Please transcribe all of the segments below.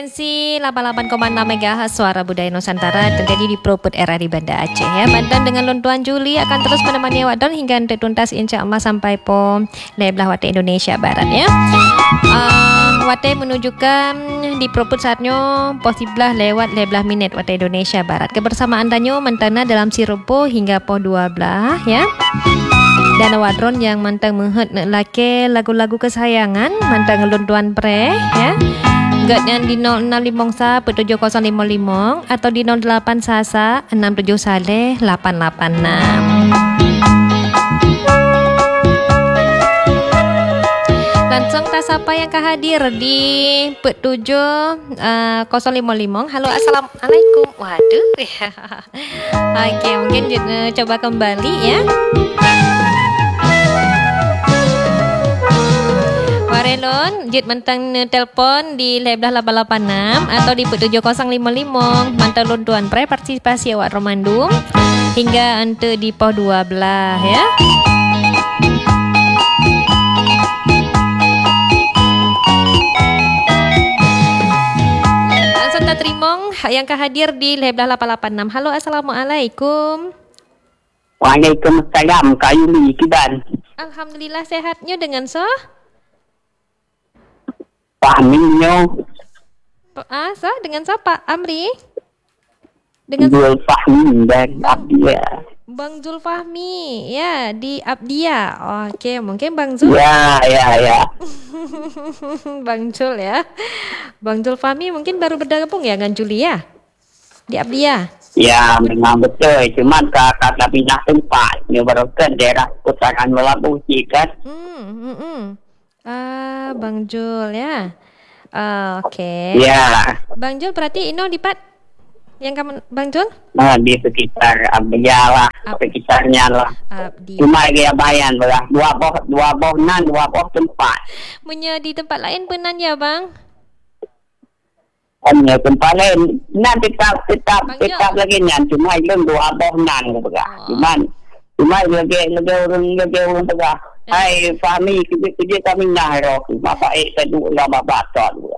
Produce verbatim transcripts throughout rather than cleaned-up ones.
Frekuensi lapan puluh lapan koma enam megahertz Suara Budaya Nusantara terjadi di Proput R R I Banda Aceh ya. Banten dengan Luntuan Juli akan terus menemani awak don hingga nanti tuntas insya-Allah sampai po lebelah Wate Indonesia Barat ya. Uh, Wate menunjukkan di Proput saatnya posiblah lewat lebelah minit Wate Indonesia Barat. Kebersamaan danyo mentana dalam sirupo hingga po dua belas ya. Dan wadron yang mantang menghet nak lake lagu-lagu kesayangan mantang Luntuan Pre ya. Gatnya di nol enam lima sa tujuh kosong lima lima atau di nol delapan sasa enam tujuh sale delapan delapan enam. Langsung tas apa yang kehadir di tujuh kosong lima lima. Halo, assalamualaikum. Waduh. Oke, mungkin uh, coba kembali ya. Warelon, jit mentang telpon di lebelah lapan lapan enam atau di tujuh kosong lima lima. Mantau Luntuan Pre partisipasi awak Romandung hingga ente di po dua belas ya. Langsung tak terimong yang kehadir di lebelah lapan lapan enam. Halo, assalamualaikum. Waalaikumsalam, Kak Yuli Kiban. Alhamdulillah sehatnya dengan so? Fahminya. Ah, so dengan siapa? Amri? Dengan Zul Fahmi dan Abdia. Bang Zul Fahmi, ya di Abdia. Oke, mungkin Bang Zul. Ya, ya, ya. Bang Zul ya. Bang Zul Fahmi mungkin baru bergabung ya dengan Juli ya? Di Abdia. Ya, memang betul. Cuma kakak pindah tempat. Ini barukan daerah putaran Melabuhi kan. Hmm, hmm, hmm. Ah, Bang Jul ya. Uh, Oke. Okay. Ya. Bang Jul berarti Ino di Pat yang kamu Bang Jul? Nah, di sekitar Abdia lah, Ab- sekitarnya lah. Abdi. Cuma dia bayan lah. Dua boh, dua boh nan, dua boh tempat. Punya di tempat lain penan ya Bang? Hanya tempat lain. Nan tetap, tetap, Bang tetap Jul. lagi nan. Cuma itu dua boh nan. Oh. Cuma, cuma lagi, lagi orang, lagi orang tegak. Hai Fahmi, kerja-kerja kami nahroh. Bapak eh seduk lah bapak tak dulu.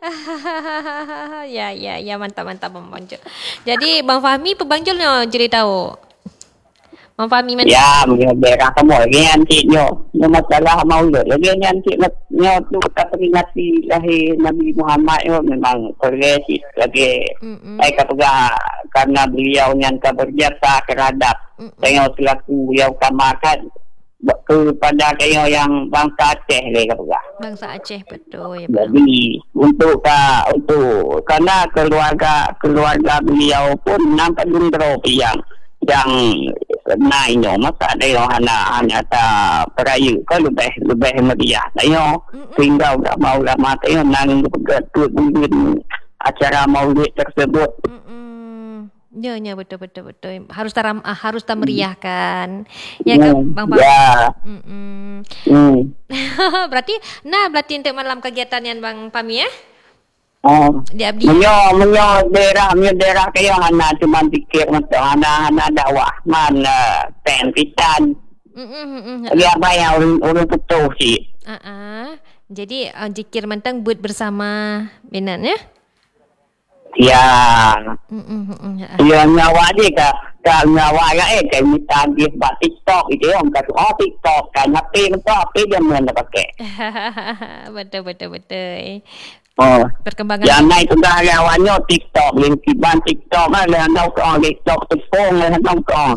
Ya, ya, ya mantap-mantap Bang Jul. Jadi Bang Fahmi pe Bang Jul no jadi tahu. Bang Fahmi mana? Ya, punya daerah kamu lagi nanti nyo. Nyo masalah maulid. Lagi nanti nyo tu kita peringati lahir Nabi Muhammad nyo memang progresif lagi. Saya kata karena beliau yang berjasa terhadap tengok selaku beliau kamakan kepada kayo yang bangsa Aceh le kata. Bangsa Aceh betul ya Bang. Jadi untuk ka, untuk karena keluarga keluarga beliau pun nampak dulu yang yang naiknya masa ada yang hana hana ta peraya kan lebih lebih meriah. Tayo sehingga udah mau lama tayo nang bergerak bumbin acara maulid tersebut. Mm-mm. Ya, ya betul betul betul. Harus taram ah, harus tameriahkan. Ya kan Hmm, Bang Fahmi? ya. Mm-mm. Hmm. Berarti nah berarti untuk malam kegiatan yang Bang Fahmi ya? Oh. Di Abdi. Menyo menyo daerah menyo daerah kayo hana cuma pikir mata hana hana dakwah mana pen pisan. Mm-mm. Lagi apa yang urun urun betul sih. Uh-uh. Jadi uh, zikir mentang buat bersama benan ya? Ya. Mm-mm. Ya nyawa dia ka ka nyawa ya eh kayak minta dia buat TikTok itu orang kata oh TikTok kan H P mentah H P dia mana pakai. Betul betul betul. Oh. Perkembangan. Yang naik tu dah lawannya TikTok, lingkipan TikTok kan lah tahu kau TikTok tepung lah tahu kau.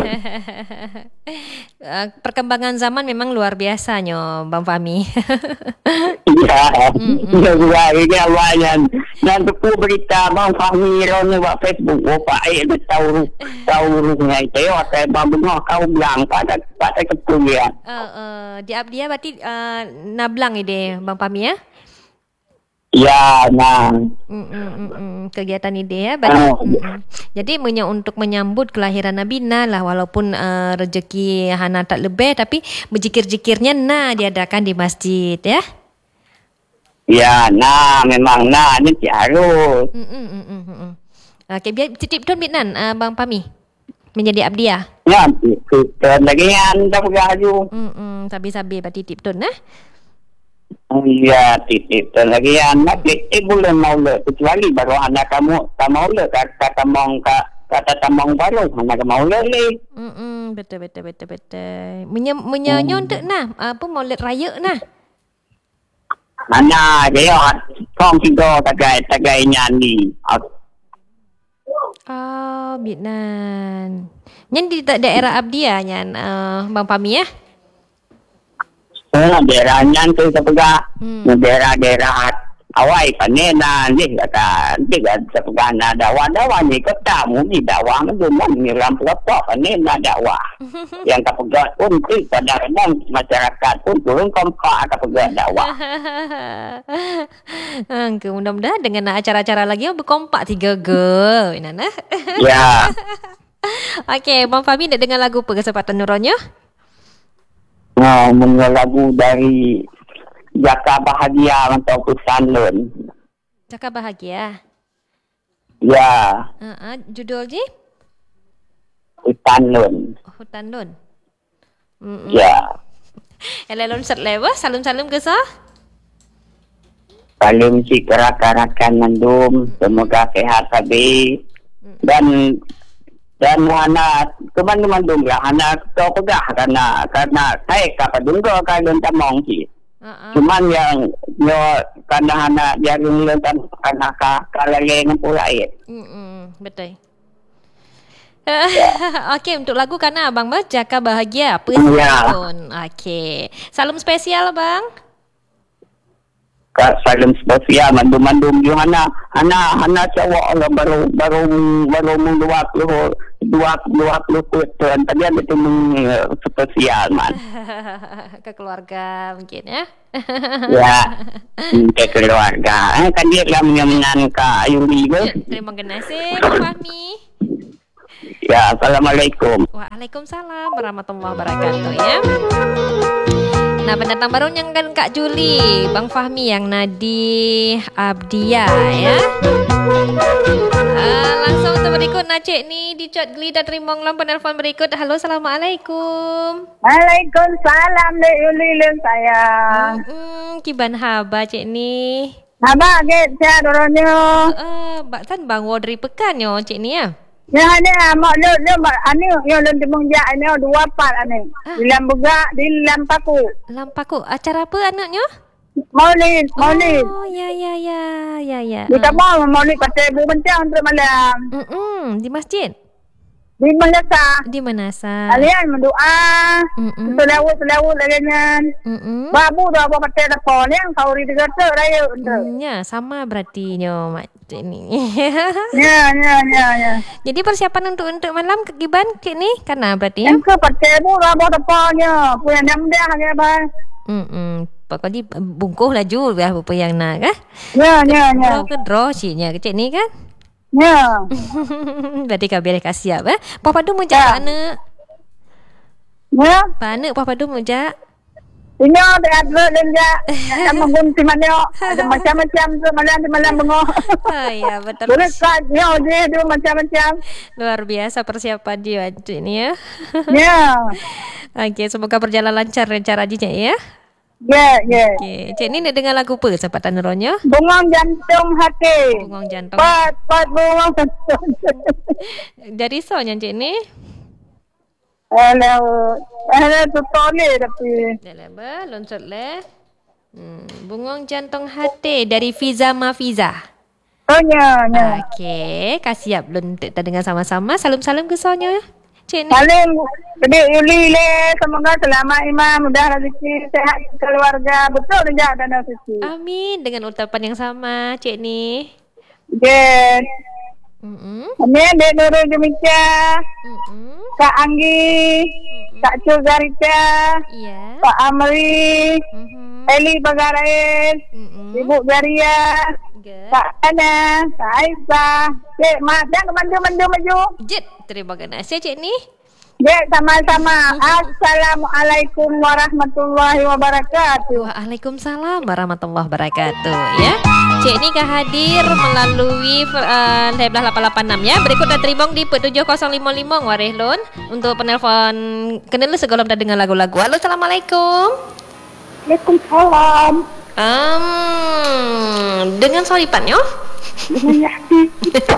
Perkembangan zaman memang luar biasanya Bang Fahmi. Ya. Ya juga ini awalan. Dan tu berita Bang Fahmi ron buat Facebook. Oh Pak eh dia tahu tahu rumah itu ya saya bangga kau bilang pada pada kepulian. Uh, uh, di Abdia berarti uh, nablang ide Bang Fahmi ya? Ya, nah. Mm, mm, mm, mm. Kegiatan ide ya. Berarti, Oh. mm, mm. Jadi menya untuk menyambut kelahiran Nabi nah lah walaupun uh, rezeki hana tak lebih tapi berzikir-zikirnya nah diadakan di masjid ya. Ya, nah memang nah ini harus. Mm, mm, mm, mm, mm. Okey, biar titip don bitnan uh, Bang Fahmi menjadi abdi ya. Ya, kita lagi yang dah beraju. Hmm, sabi-sabi berarti tip ton nah. Iya, titip lagi anak itu bulan maulud kecuali baru anak kamu tak maulud kata tamong kata tamong baru anak maulud ni. Hmm, betul betul betul betul. Menye menyanyi untuk nah apa maulid raya nah. Mana dia kong tiga tagai tagai nyanyi. Oh, Vietnam. Nyan di daerah Abdia nyan uh, Bang Fahmi ya. Eh, daerah nyan tu sepega. Hmm. Daerah-daerah awai panena ni kata ni kata sepega na dakwah-dakwah ni kata mu ni dakwah menduman ni ram pelopok panena dakwah. Yang kapegak pun tu kadang-kadang masyarakat pun turun kompak kapegak dakwah. Angke mudah-mudahan dengan acara-acara lagi berkompak tiga go. Nana. Ya. Okey, Bang Fahmi nak dengar lagu apa kesempatan nuronnya? Nah, mengenai lagu dari Jaka Bahagia atau Pusanlun. Jaka Bahagia. Ya. Uh-uh, judul je? Pusanlun. Hutan Lun. Mm-mm. Ya. Elelon set lewa, salam-salam ke sah? Salam si kerak-kerakan mendum, semoga sehat habis. Dan dan anak keman-mandum lah anak kau pegah karena karena saya kapal dunggo kalau tamong si. Uh-uh. Cuman yang yo karena anak jaring lentan karena kalau yang pula air. Hmm, betul. Yeah. Okey, untuk lagu kana abang bah Jaka Bahagia Pusanlun. Yeah. Okey. Salam spesial bang. Salam spesial mandum-mandum yung anak anak anak cowok Allah baru baru baru mung dua puluh dua dua puluh tahun tadi ada tu spesial man. Ke keluarga mungkin ya. Ya. Ke keluarga. Eh kan dia lah mengenang ka Yuli ke. Terima kasih Bang Fahmi. Ya, assalamualaikum. Waalaikumsalam warahmatullahi wabarakatuh ya. Nah, pendatang baru yang kan Kak Juli, Bang Fahmi yang Nadi Abdia ya. Uh, langsung untuk berikut Nacik ni di chat Gli dan terima ngelam penelpon berikut. Halo, assalamualaikum. Waalaikumsalam Dek Yuli leng sayang. Hmm, kiban haba cik ni. Haba get saya doronyo. Eh, bak tan bang Wodri pekan yo cik ni ya. Ya ni mak lu lu ani yo lu demung ja ani dua part ani. Di lam buga di lam paku. Lam paku. Acara apa anaknya? Maulid, maulid. Oh, ya ya ya ya ya. Kita mau maulid pada Bu Bencang untuk malam. Hmm, di masjid. Di Manasa. Di Manasa. Kalian mendoa. Mm-mm. Selawat selawat lagian. Mm-mm. Babu dah apa pada telefon yang kau ri dekat raya. Mm, ya, sama berarti nyo mak ni. Ya, ya, ya, ya. Jadi persiapan untuk untuk malam kegiban kek ni kana berarti ya? Yang ke pada bu dah apa telefonnya. Punya nam dia hanya ba. Hmm, pokoknya bungkuh laju ya apa yang nak ah. Ya, ya, ya. Draw ke draw sinya kecik ni kan? Ya. Berarti kau biar kau siap eh. Papa tu mujak Ya. anak. Ya. Panak papa tu mujak. Ini ada advert lenja. Sama gunting mana? Ada macam-macam tu malam di malam bengok. Ah, ya betul. Boleh kat dia je tu macam-macam. Luar biasa persiapan dia cik ni ya. Ya. Okey, semoga berjalan lancar rencana cik ya. Ya, ya. Okey, cik ni nak dengar lagu apa kesempatan nuronnya? Bungong jantung hati. Bungong jantung. Pat, pat bungong jantung. Dari soalnya cik ni. Hello. Hello tu tole tapi. Dah ba, loncat le. Hmm, bungong jantung hati dari Fiza Mafiza. Oh ya, ya. Okey, kasih siap lun kita dengar sama-sama. Salam-salam ke soalnya cik ni. Salim Dek Yuli le, semoga selamat imam, mudah rezeki, sehat keluarga, betul dia dan rezeki. Amin dengan ucapan yang sama cik ni. Yes. Hmm. Amin Dek Nurul Jumika, Hmm. Kak Anggi, Kak Cul Garita, Iya. Kak Amri, Mhm. Eli Bagarain, Hmm. Ibu Garia, Good. Kak Ana, Kak Aisyah. Dek, mak jangan maju-maju maju. Jet, terima kasih cik ni. Dek, sama-sama. Assalamualaikum warahmatullahi wabarakatuh. Waalaikumsalam warahmatullahi wabarakatuh ya. Cik ni kah hadir melalui uh, Lebelah lapan lapan enam ya. Berikut dah terima di tujuh kosong lima lima warih lun untuk penelpon kenal segolong dah dengar lagu-lagu. Halo, assalamualaikum. Waalaikumsalam. Um, dengan solipannya? Dengan Yabit.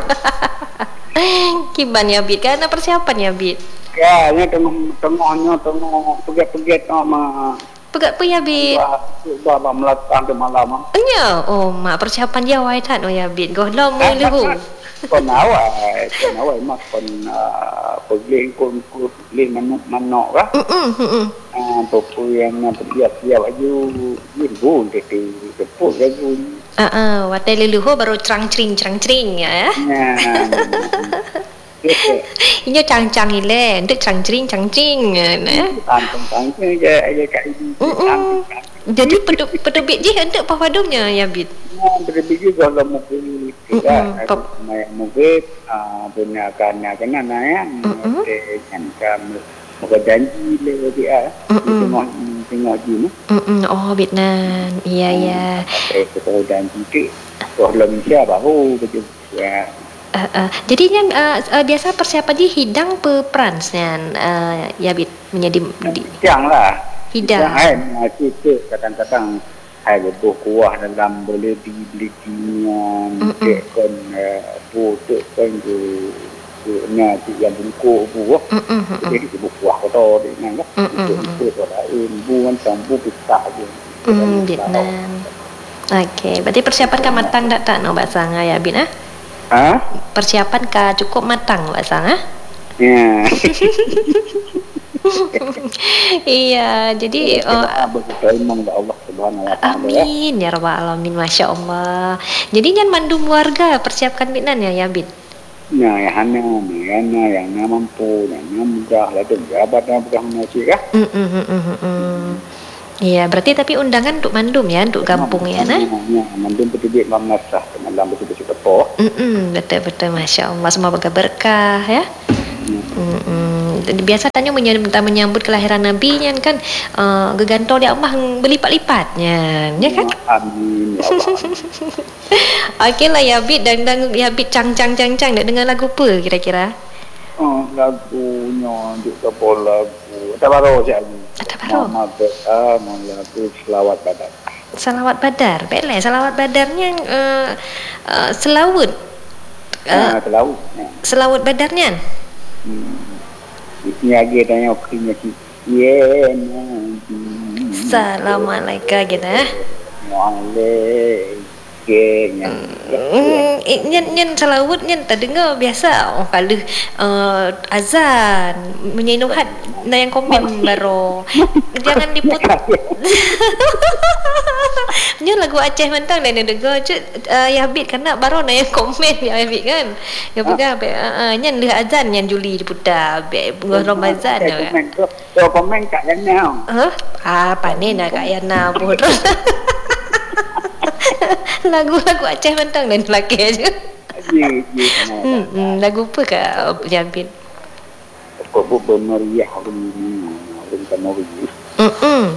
Kiban ya Bit, kan ada persiapan ya Bit? Ya, ni tengah-tengahnya tengah pegat-pegat sama. Pegat apa ya Bit? Sudah lah melakukan ke malam. Ya, oh mak persiapan dia awal tak no ya Bit? Goh lama lehu. Kon awal, kon awal mak kon pergi kon pergi manok-manok lah. Hmm hmm. Ah, popo yang pergi-pergi baju ibu gitu, tepuk lagu. Ah ah, watai leluhur baru cerang-cering cerang-cering ya. Nah. Ini cang-cang ile, untuk cang-cering cang-cering ya. Tantang-tantang je aja kat ini. Jadi pedubit je untuk pawadumnya ya Bit. Nah, pedubit juga kalau mungkin tidak main mungkin punya karena kena naya, kan kan muka janji le dia. Tengok tengok je. Oh Vietnam, iya iya. Eh kita janji ke, kalau Malaysia baru betul. Ya. Uh, uh, jadinya uh, uh, biasa persiapan di hidang pepransnya uh, ya Bit menjadi di hidang lah hidang hai kita kadang-kadang hai lebih kuah dalam boleh dibeli kinyan kan putuk kan tu nya yang bungkuk buah jadi lebih kuah kotor dengan lah itu tu lain buan sambu pisah je Vietnam. Okey, berarti persiapan kan matang tak tak no Mbak Sang ya Bit ah? Ha? Persiapan kah cukup matang Mbak Sang ah? Ya. Iya, jadi oh, Allah Subhanahu wa taala. Amin ya rabbal alamin, masya-Allah. Jadi jangan mandum warga persiapkan Vietnam ya ya Bit. Nah, ya hana, hana yang mampu, yang mudah lah tu. Abad dah bukan masih kah? Hmm hmm hmm hmm. Iya, berarti tapi undangan untuk mandum ya, untuk kampung ya, nah? Ya, mandum betul-betul mamasah, malam betul-betul tepo. Hmm, betul-betul, masya Allah, semua berkah ya. Hmm, biasa tanya menyambut, menyambut kelahiran Nabi nya kan, uh, gegantol dia Allah berlipat-lipatnya, ya kan? Amin, ya Allah. Okey lah ya Bit, dan dan ya Bit cang-cang-cang-cang, nak dengar lagu apa kira-kira? Oh, lagunya juga lagu. Tak baru je lagu. Tak baru. Ah, lagu Selawat Badar. Selawat Badar. Baiklah, Selawat Badarnya uh, uh, selawut. Uh, ah, selawut. Ya. Selawut Badarnya. Hmm. Ini lagi tanya okeynya si. Ya Nabi. Assalamualaikum gitu eh. Waalaikumsalam. Hmm, nyen nyen selawut nyen tak dengar biasa. Oh kalau uh, azan menyenuhat na yang komen baru. Jangan diput. Nyen lagu Aceh mentang dan dengar uh, ya Bit kan nak baru na yang komen ya Bit kan. Ya pegang uh, nyen leh azan nyen Juli diputar bulan Ramadan ya. So komen kat Yana. Huh? Ah panen nak kat Yana bodoh. Lagu-lagu Aceh mentang dan lelaki aja. Ya, ya. Hmm, lagu apa kak Jambin? Kau buat meriah hari ini, hari Kamari. Hmm.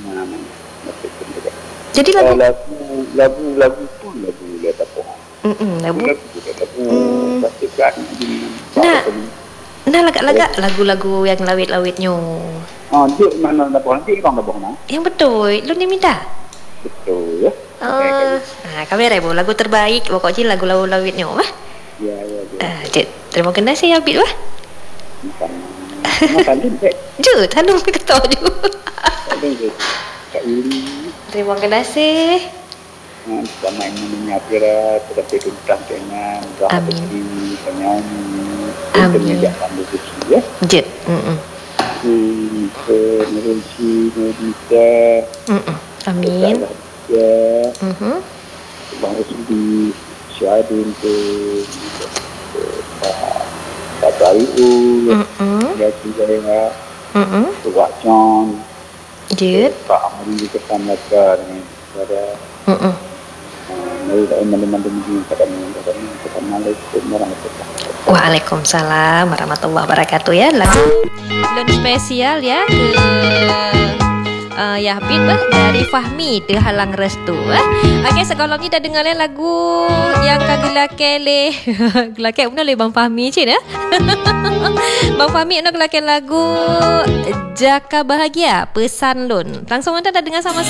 Jadi lagu lagu lagu pun lagu lagu apa? Hmm, lagu lagu pastikan. Nah, nah lagak-lagak lagu-lagu yang lawit-lawitnya. Oh, dia mana nak buat nanti kau nak buat mana? Yang betul, lu ni minta. Betul ya. Oh, nah, kami rebo lagu terbaik pokoknya lagu-lagu lawitnya mah. Ya, ya, ya. Ah, cik, terima kasih ya Bit wah. Makan je. Je, tanam kata je. Kak Yuri. Terima kasih. Sama ini menyapira tetapi tuntas dengan Amin. penyanyi. Amin. Ya. Je. Hmm. Ke Merusi Indonesia. Hmm. Amin. Ya, Mhm. baru di syadin tu Pak Bayu, ya juga ya, Pak John, Jid, Pak Amri kesan mereka dengan pada, mereka menemani demi pada mereka kesan Malaysia warahmatullahi. Waalaikumsalam warahmatullahi wabarakatuh ya. Lagu dan spesial ya ke Uh, ya Bit bah dari Fahmi Terhalang Restu eh. Okey sekolah ni dah dengar lagu yang kagelake le. Gelake pun le Bang Fahmi cik ya. Bang Fahmi nak gelake lagu Jaka Bahagia Pesan Lun. Langsung anda dah dengar sama